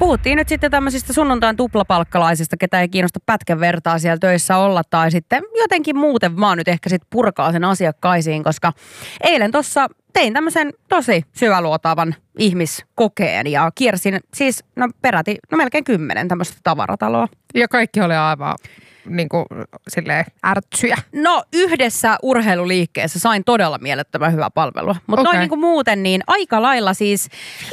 puhuttiin nyt sitten tämmöisistä sunnuntain tuplapalkkalaisista, ketä ei kiinnosta pätkän vertaa siellä töissä olla tai sitten jotenkin muuten vaan nyt ehkä sitten purkaa sen asiakkaisiin, koska eilen tuossa tein tämmöisen tosi syväluotaavan ihmiskokeen ja kiersin siis melkein 10 tämmöistä tavarataloa. Ja kaikki oli aivan niin kuin silleen ärtsyjä. No yhdessä urheiluliikkeessä sain todella mielettömän hyvää palvelua. Mutta noin niin kuin muuten niin aika lailla siis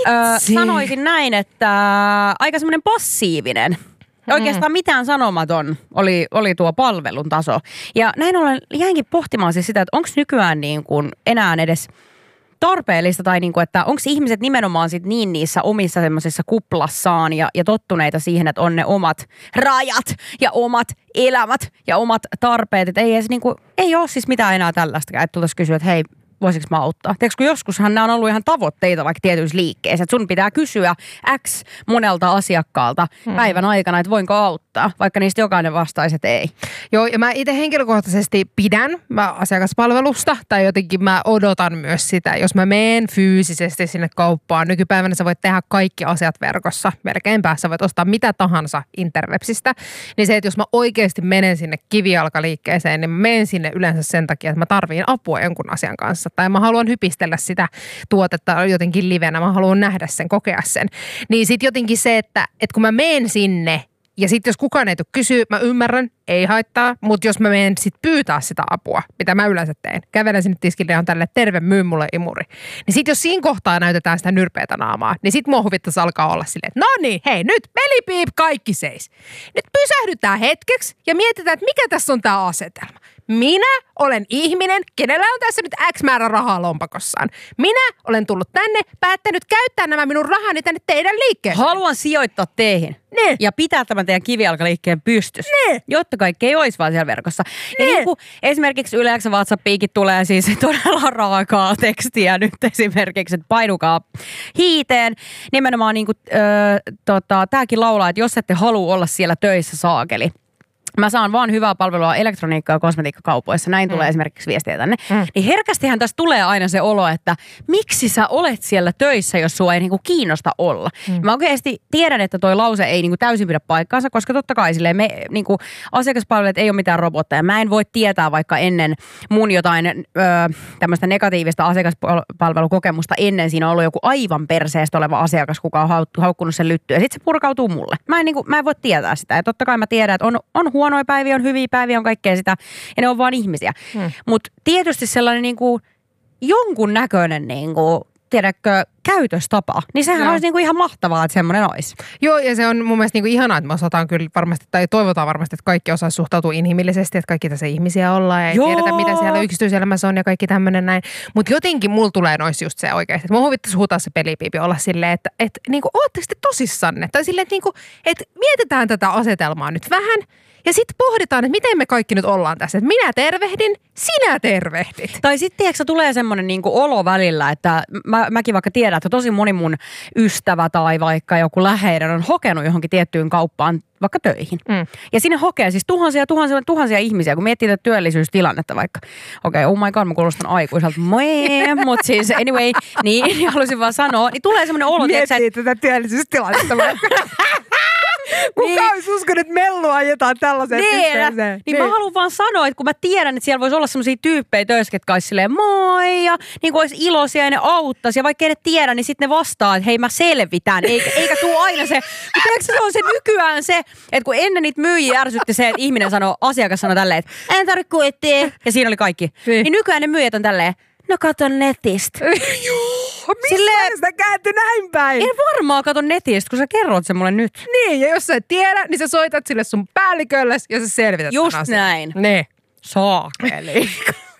sanoisin näin, että aika semmoinen passiivinen. Oikeastaan mitään sanomaton oli tuo palvelun taso. Ja näin ollen jäinkin pohtimaan siis sitä, että onko nykyään niin kuin enää edes tarpeellista tai niin kuin, että onko ihmiset nimenomaan sit niin niissä omissa semmoisissa kuplassaan ja tottuneita siihen, että on ne omat rajat ja omat elämät ja omat tarpeet. Että ei ole siis mitään enää tällaista, että tultaisiin kysyä, että hei, voisiko mä auttaa? Tiedätkö, kun joskushan nämä on ollut ihan tavoitteita vaikka tietyissä liikkeissä, että sun pitää kysyä X monelta asiakkaalta päivän aikana, että voinko auttaa, vaikka niistä jokainen vastaisi, että ei. Joo, ja mä itse henkilökohtaisesti pidän asiakaspalvelusta, tai jotenkin mä odotan myös sitä, jos mä menen fyysisesti sinne kauppaan. Nykypäivänä sä voit tehdä kaikki asiat verkossa, melkeinpä sä voit ostaa mitä tahansa interwebsistä, niin se, että jos mä oikeasti menen sinne kivijalkaliikkeeseen, niin mä menen sinne yleensä sen takia, että mä tarviin apua jonkun asian kanssa. Tai mä haluan hypistellä sitä tuotetta jotenkin livenä, mä haluan nähdä sen, kokea sen. Niin sit jotenkin se, että kun mä menen sinne ja sit jos kukaan ei tule kysyä, mä ymmärrän, ei haittaa, mutta jos mä menen sit pyytää sitä apua, mitä mä yleensä teen, kävelen sinne tiskille ja on tälle terve, myy mulle imuri. Niin sit jos siinä kohtaa näytetään sitä nyrpeätä naamaa, niin sit mua huvittaisi alkaa olla silleen, että no niin, hei nyt pelipiip, kaikki seis. Nyt pysähdytään hetkeksi ja mietitään, että mikä tässä on tää asetelma. Minä olen ihminen, kenellä on tässä nyt X määrä rahaa lompakossaan. Minä olen tullut tänne, päättänyt käyttää nämä minun rahani tänne teidän liikkeeseen. Haluan sijoittaa teihin. Ne. Ja pitää tämän teidän kivijalkaliikkeen pystyssä. Ne. Jotta kaikki ei olisi vaan siellä verkossa. Ja niin kuin esimerkiksi Yle X WhatsAppiikin tulee siis todella raakaa tekstiä nyt esimerkiksi, että painukaa hiiteen. Nimenomaan niin kuin, tämäkin laulaa, että jos ette halua olla siellä töissä saakeli. Mä saan vaan hyvää palvelua elektroniikka- ja kosmetiikkakaupoissa. Näin tulee esimerkiksi viestiä tänne. Niin herkästihän tässä tulee aina se olo, että miksi sä olet siellä töissä, jos sua ei niinku kiinnosta olla. Mä oikeasti tiedän, että toi lause ei niinku täysin pidä paikkaansa, koska totta kai silleen me niinku asiakaspalvelut ei ole mitään robotteja. Mä en voi tietää vaikka ennen mun jotain tämmöistä negatiivista asiakaspalvelukokemusta ennen siinä on ollut joku aivan perseestä oleva asiakas, kuka on haukkunut sen lyttyä. Ja sit se purkautuu mulle. Mä en voi tietää sitä. Ja totta kai mä tiedän, että on huonoja päiviä, on hyviä päiviä, on kaikkea sitä. Ja ne on vaan ihmisiä. Mutta tietysti sellainen niinku jonkun näköinen niinku, tiedätkö, käytöstapa. Niin sehän olisi niinku ihan mahtavaa, että semmoinen olisi. Joo, ja se on mun mielestä niinku ihanaa, että me osataan kyllä varmasti, tai toivotaan varmasti, että kaikki osaa suhtautua inhimillisesti, että kaikki tässä ihmisiä ollaan ja tiedetä, mitä siellä yksityiselämässä on ja kaikki tämmöinen näin. Mutta jotenkin mulla tulee noissa just se oikeasti, että mun huvittaisi huutaa se pelipiipi olla silleen, että niinku, ootteko te tosissanne? Tai silleen, että niinku, et mietitään tätä asetelmaa nyt vähän. Ja sitten pohditaan, että miten me kaikki nyt ollaan tässä. Että minä tervehdin, sinä tervehdit. Tai sitten tiedätkö, tulee semmoinen niinku olo välillä, että mäkin vaikka tiedän, että tosi moni mun ystävä tai vaikka joku läheinen on hokenut johonkin tiettyyn kauppaan vaikka töihin. Ja sinne hokee siis tuhansia ihmisiä, kun miettii tätä työllisyystilannetta vaikka. Okei, oh my god, mä kuulostan aikuiselta. Mutta siis anyway, niin halusin vaan sanoa. Niin tulee semmoinen olo, miettii tätä työllisyystilannetta vaikka. Kuka olisi uskonut mellua ajetaan tällaiseen pisteeseen? Niin mä haluan vaan sanoa, että kun mä tiedän, että siellä voisi olla semmoisia tyyppejä töissä, ketkä olisi silleen moi ja niin kuin olisi iloisia ja ne auttaisi. Ja vaikka ei ne tiedä, niin sitten ne vastaa, että hei mä selvitän. Eikä tuu aina se, kun tiedätkö se on se nykyään se, että kun ennen niitä myyjiä ärsytti se, että ihminen sanoo, asiakas sanoo tälleen, että en tarvitse kuittia. Ja siinä oli kaikki. Niin nykyään ne myyjät on tälleen, no kato netistä. Missä sitä kääntyi näin päin? En varmaan kato netistä, kun sä kerrot sen mulle nyt. Niin, ja jos sä et tiedä, niin sä soitat sille sun päällikölle ja sä selvität. Just näin. Ne. Saakeli.